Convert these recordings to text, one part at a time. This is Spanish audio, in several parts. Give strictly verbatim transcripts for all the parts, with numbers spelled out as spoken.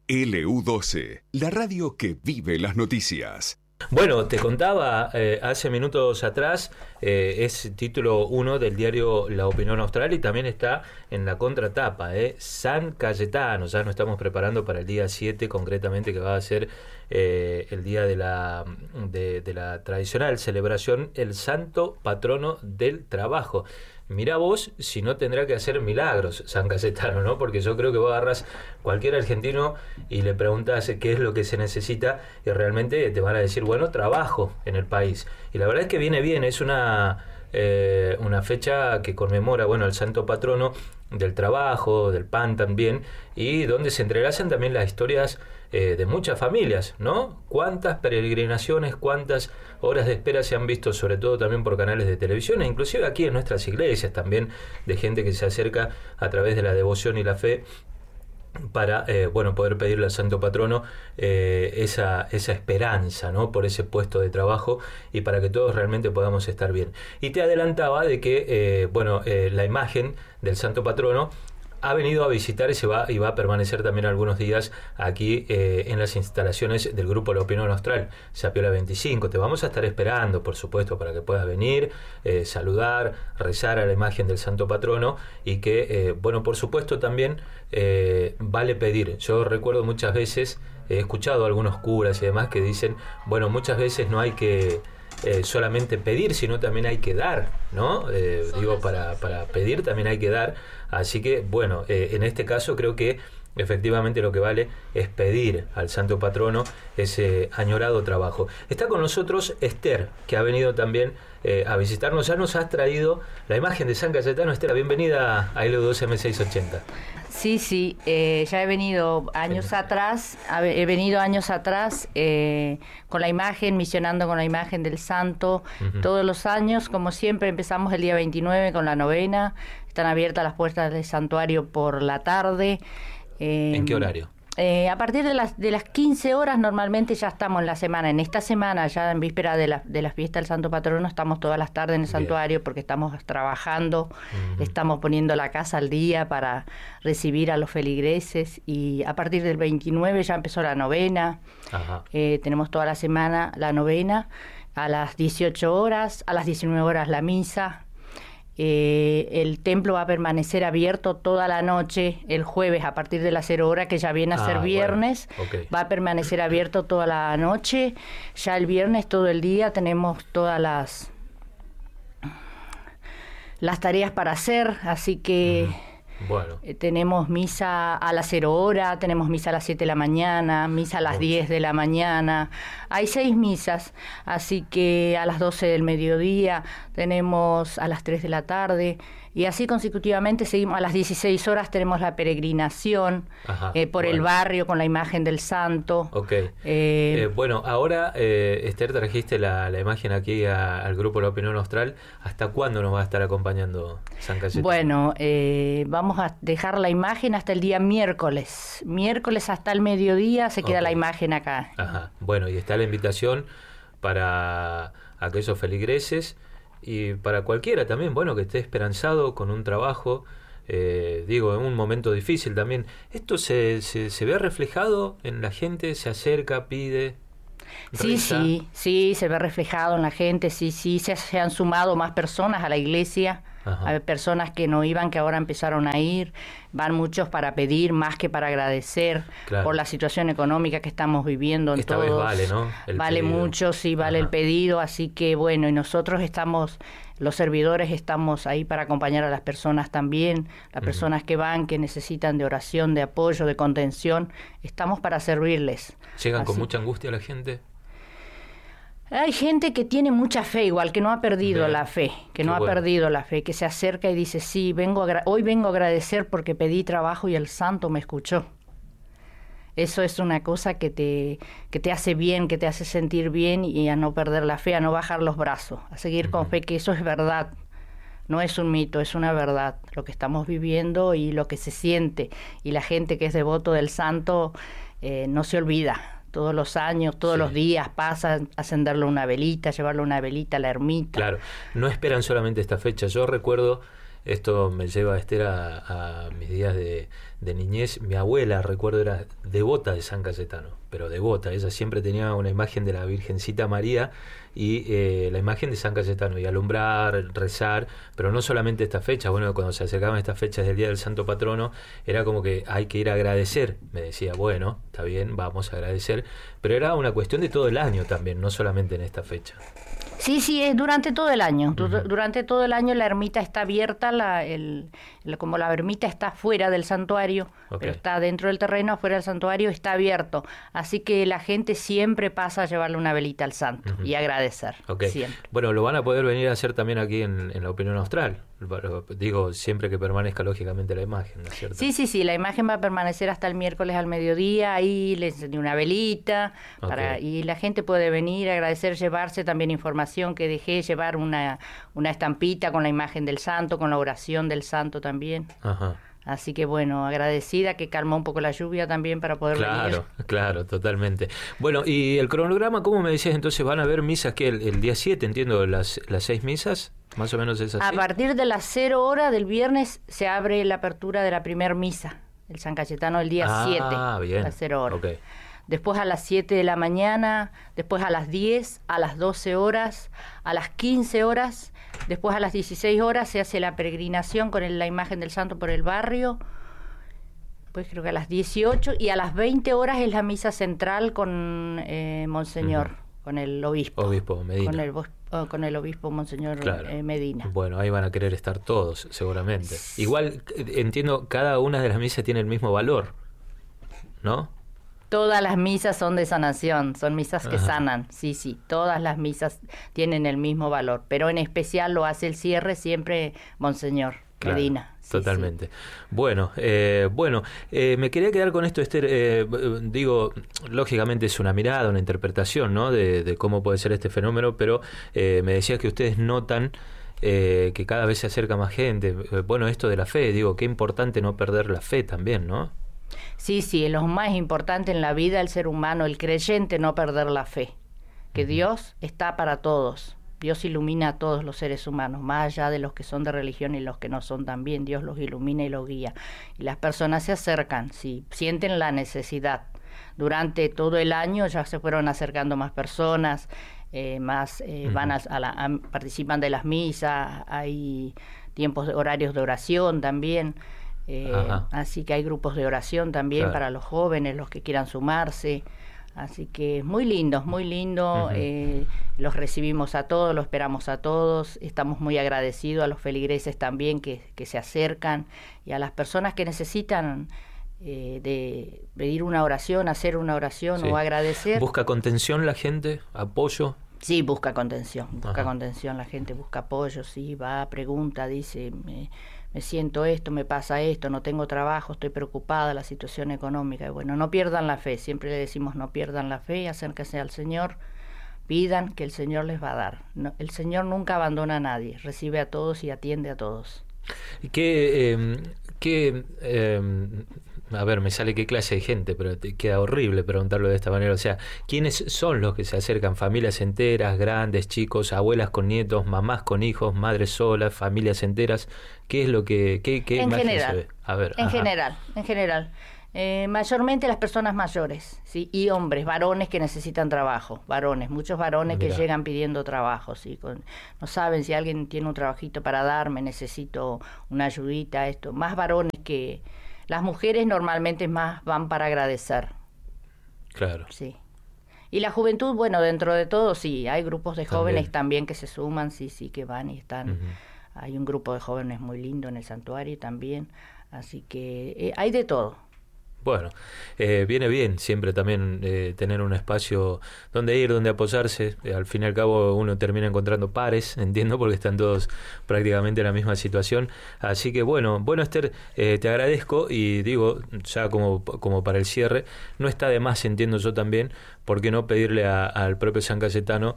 L U doce, la radio que vive las noticias. Bueno, te contaba eh, hace minutos atrás, eh, es título uno del diario La Opinión Austral y también está en la contratapa, eh, San Cayetano. Ya nos estamos preparando para el día siete, concretamente, que va a ser eh, el día de la, de, de la tradicional celebración, el Santo Patrono del Trabajo. Mirá vos si no tendrá que hacer milagros San Cayetano, ¿no? Porque yo creo que vos agarras cualquier argentino y le preguntás qué es lo que se necesita y realmente te van a decir, bueno, trabajo en el país. Y la verdad es que viene bien, es una, eh, una fecha que conmemora, bueno, el Santo Patrono del trabajo, del pan también, y donde se entrelazan también las historias eh, de muchas familias, ¿no? Cuántas peregrinaciones, cuántas horas de espera se han visto, sobre todo también por canales de televisión, e inclusive aquí en nuestras iglesias también, de gente que se acerca a través de la devoción y la fe para eh, bueno, poder pedirle al Santo Patrono eh, esa, esa esperanza, ¿no? Por ese puesto de trabajo y para que todos realmente podamos estar bien. Y te adelantaba de que eh, bueno, eh, la imagen del Santo Patrono ha venido a visitar y se va y va a permanecer también algunos días aquí eh, en las instalaciones del grupo La Opinión Austral, Sapiola veinticinco. Te vamos a estar esperando, por supuesto, para que puedas venir, eh, saludar, rezar a la imagen del Santo Patrono y que, eh, bueno, por supuesto también eh, vale pedir. Yo recuerdo muchas veces, he escuchado a algunos curas y demás que dicen, bueno, muchas veces no hay que Eh, solamente pedir, sino también hay que dar, ¿no? Eh, digo, para, para pedir también hay que dar. Así que, bueno, eh, en este caso creo que efectivamente lo que vale es pedir al Santo Patrono ese añorado trabajo. Está con nosotros Esther, que ha venido también eh, a visitarnos. Ya nos has traído la imagen de San Cayetano. Esther, bienvenida a L U doce M seiscientos ochenta. Sí, sí, eh, ya he venido años atrás, he venido años atrás eh, con la imagen, misionando con la imagen del santo, uh-huh. Todos los años, como siempre, empezamos el día veintinueve con la novena, están abiertas las puertas del santuario por la tarde. Eh, ¿En qué horario? Eh, a partir de las de las quince horas normalmente ya estamos en la semana. En esta semana, ya en víspera de la, de la fiesta del Santo Patrono, estamos todas las tardes en el santuario. Bien. Porque estamos trabajando, uh-huh. Estamos poniendo la casa al día para recibir a los feligreses y a partir del veintinueve ya empezó la novena. Eh, tenemos toda la semana la novena, a las dieciocho horas, a las diecinueve horas la misa. Eh, el templo va a permanecer abierto toda la noche, el jueves a partir de las cero hora, que ya viene a ser ah, viernes, bueno, okay. Va a permanecer abierto toda la noche. Ya el viernes todo el día tenemos todas las las tareas para hacer, así que uh-huh. Bueno. Eh, tenemos misa a las cero hora, tenemos misa a las siete de la mañana, misa a las Mucho. diez de la mañana. Hay seis misas, así que a las doce del mediodía, tenemos a las tres de la tarde, y así consecutivamente seguimos. A las dieciséis horas tenemos la peregrinación Ajá, eh, por bueno. el barrio con la imagen del santo. Ok. Eh, eh, bueno, ahora, eh, Esther, trajiste la, la imagen aquí a, al grupo La Opinión Austral. ¿Hasta cuándo nos va a estar acompañando San Cayetano? Bueno, eh, vamos a dejar la imagen hasta el día miércoles. Miércoles hasta el mediodía se queda okay. la imagen acá. Ajá. Bueno, y está la invitación para aquellos feligreses y para cualquiera también, bueno, que esté esperanzado con un trabajo, eh, digo, en un momento difícil también. ¿Esto se, se, se ve reflejado en la gente? ¿Se acerca, pide? Sí, reza? sí, sí, se ve reflejado en la gente, sí, sí, se, se han sumado más personas a la iglesia. Ajá. Hay personas que no iban, que ahora empezaron a ir, van muchos para pedir más que para agradecer, claro. Por la situación económica que estamos viviendo en Esta todos. Vez vale, ¿no? El vale pedido. mucho, sí, vale Ajá. el pedido, así que bueno, y nosotros estamos, los servidores estamos ahí para acompañar a las personas también, las uh-huh. personas que van, que necesitan de oración, de apoyo, de contención, estamos para servirles. ¿Llegan así. Con mucha angustia la gente? Hay gente que tiene mucha fe, igual, que no ha perdido Bien. la fe, que Qué no bueno. ha perdido la fe, que se acerca y dice, sí, vengo a hoy vengo a agradecer porque pedí trabajo y el santo me escuchó. Eso es una cosa que te, que te hace bien, que te hace sentir bien y a no perder la fe, a no bajar los brazos, a seguir uh-huh. con fe, que eso es verdad. No es un mito, es una verdad, lo que estamos viviendo y lo que se siente. Y la gente que es devoto del santo eh, no se olvida. Todos los años, todos sí. los días pasan a encenderle una velita, llevarle una velita a la ermita. Claro, no esperan solamente esta fecha. Yo recuerdo, esto me lleva, Esther, a, a mis días de, de niñez, mi abuela, recuerdo, era devota de San Cayetano, pero devota, ella siempre tenía una imagen de la Virgencita María y eh, la imagen de San Cayetano, y alumbrar, rezar, pero no solamente esta fecha, bueno, cuando se acercaban estas fechas del Día del Santo Patrono, era como que hay que ir a agradecer, me decía, bueno, está bien, vamos a agradecer, pero era una cuestión de todo el año también, no solamente en esta fecha. Sí, sí, es durante todo el año. Uh-huh. Durante todo el año la ermita está abierta, la, el, el, como la ermita está fuera del santuario, okay, pero está dentro del terreno, afuera del santuario, está abierto. Así que la gente siempre pasa a llevarle una velita al santo, uh-huh, y agradecer, okay, siempre. Bueno, lo van a poder venir a hacer también aquí en, en la Opinión Austral. Digo, siempre que permanezca lógicamente la imagen, ¿no es cierto? Sí, sí, sí, la imagen va a permanecer hasta el miércoles al mediodía, ahí les enseñé una velita, para, okay, y la gente puede venir, agradecer, llevarse también información que dejé, llevar una, una estampita con la imagen del santo, con la oración del santo también. Ajá. Así que bueno, agradecida que calmó un poco la lluvia también para poder claro, venir. Claro, claro, totalmente. Bueno, y el cronograma, ¿cómo me decías entonces? ¿Van a haber misas que el, el día siete, entiendo, las, las seis misas? Más o menos es así. A partir de las cero horas del viernes se abre la apertura de la primer misa, el San Cayetano, el día siete, ah, bien, a las cero horas. Okay. Después a las siete de la mañana, después a las diez, a las doce horas, a las quince horas, después a las dieciséis horas se hace la peregrinación con el, la imagen del santo por el barrio, pues creo que a las dieciocho, y a las veinte horas es la misa central con eh, Monseñor, uh-huh, con el obispo. Obispo Medina. Con el, oh, con el obispo Monseñor, claro, eh, Medina. Bueno, ahí van a querer estar todos, seguramente. Igual, entiendo, cada una de las misas tiene el mismo valor, ¿no? Todas las misas son de sanación, son misas que, ajá, sanan, sí, sí, todas las misas tienen el mismo valor, pero en especial lo hace el cierre siempre Monseñor, claro, Medina. Sí, totalmente. Sí. Bueno, eh, bueno, eh, me quería quedar con esto, Esther, eh, digo, lógicamente es una mirada, una interpretación, ¿no?, de, de cómo puede ser este fenómeno, pero eh, me decías que ustedes notan eh, que cada vez se acerca más gente. Bueno, esto de la fe, digo, qué importante no perder la fe también, ¿no? Sí, sí, es lo más importante en la vida del ser humano, el creyente, no perder la fe, que uh-huh, Dios está para todos, Dios ilumina a todos los seres humanos, más allá de los que son de religión y los que no son también, Dios los ilumina y los guía, y las personas se acercan, sí, sienten la necesidad. Durante todo el año ya se fueron acercando más personas, eh, más eh, uh-huh, van a, a la, a, participan de las misas, hay tiempos de horarios de oración también. Eh, así que hay grupos de oración también, claro, para los jóvenes, los que quieran sumarse, así que muy lindo, muy lindo, uh-huh, eh, los recibimos a todos, los esperamos a todos, estamos muy agradecidos a los feligreses también que, que se acercan y a las personas que necesitan eh, de pedir una oración, hacer una oración, sí, o agradecer. ¿Busca contención la gente? ¿Apoyo? Sí, busca contención, busca, ajá, contención, la gente busca apoyo, sí, va, pregunta, dice... Me, me siento esto, me pasa esto, no tengo trabajo, estoy preocupada, la situación económica. Y bueno, no pierdan la fe, siempre le decimos no pierdan la fe, acérquense al Señor, pidan que el Señor les va a dar. No, el Señor nunca abandona a nadie, recibe a todos y atiende a todos. ¿Qué, eh, qué eh, a ver, me sale qué clase de gente, pero te queda horrible preguntarlo de esta manera? O sea, ¿quiénes son los que se acercan? ¿Familias enteras, grandes, chicos, abuelas con nietos, mamás con hijos, madres solas, familias enteras? ¿Qué es lo que, qué, qué en imagen general, se ve? A ver, en ajá. general, en general. Eh, mayormente las personas mayores, ¿sí? Y hombres, varones que necesitan trabajo, varones, muchos varones Mirá. que llegan pidiendo trabajo, ¿sí? Con, no saben si alguien tiene un trabajito para darme, necesito una ayudita, esto, más varones que... Las mujeres normalmente más van para agradecer. Claro. Sí. Y la juventud, bueno, dentro de todo, sí, hay grupos de jóvenes también, también que se suman, sí, sí, que van y están. Uh-huh. Hay un grupo de jóvenes muy lindo en el santuario también, así que eh, hay de todo. Bueno, eh, viene bien siempre también eh, tener un espacio donde ir, donde apoyarse. Eh, al fin y al cabo uno termina encontrando pares, entiendo, porque están todos prácticamente en la misma situación. Así que bueno, bueno Esther, eh, te agradezco y digo, ya como, como para el cierre, no está de más, entiendo yo también, ¿por qué no pedirle a, al propio San Cayetano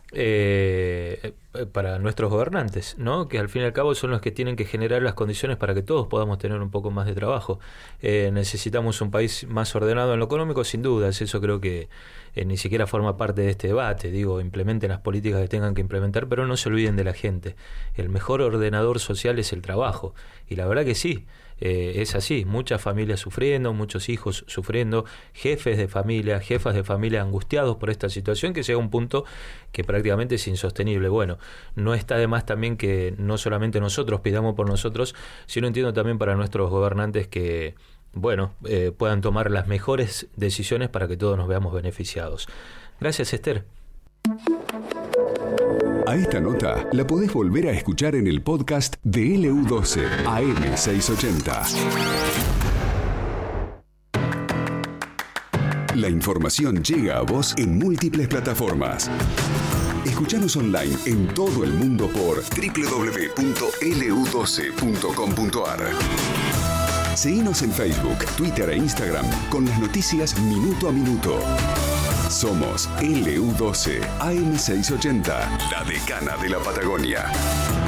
Eh, para nuestros gobernantes, ¿no? Que al fin y al cabo son los que tienen que generar las condiciones para que todos podamos tener un poco más de trabajo. Eh, necesitamos un país más ordenado en lo económico, sin dudas, eso creo que eh, ni siquiera forma parte de este debate. Digo, implementen las políticas que tengan que implementar, pero no se olviden de la gente. El mejor ordenador social es el trabajo, y la verdad que sí. eh, es así, muchas familias sufriendo, muchos hijos sufriendo, jefes de familia, jefas de familia angustiados por esta situación que llega a un punto que prácticamente es insostenible. Bueno, no está de más también que no solamente nosotros pidamos por nosotros, sino entiendo también para nuestros gobernantes que, bueno, eh, puedan tomar las mejores decisiones para que todos nos veamos beneficiados. Gracias, Esther. A esta nota la podés volver a escuchar en el podcast de L U doce A M seiscientos ochenta. La información llega a vos en múltiples plataformas. Escuchanos online en todo el mundo por doble u doble u doble u punto L U doce punto com punto A R. Seguinos en Facebook, Twitter e Instagram con las noticias minuto a minuto. Somos L U doce A M seiscientos ochenta, la decana de la Patagonia.